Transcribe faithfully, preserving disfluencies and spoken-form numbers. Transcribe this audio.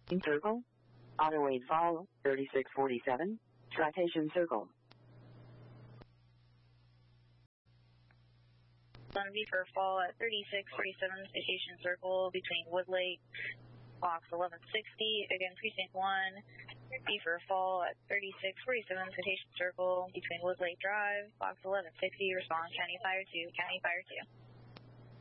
Circle. Auto eight Fall, thirty-six forty-seven, Citation Circle. one V for fall at thirty-six forty-seven, Citation Circle between Woodlake, box eleven sixty, again Precinct one, V for fall at thirty-six forty-seven, Citation Circle between Woodlake Drive, box eleven sixty, respond County Fire two, County Fire two.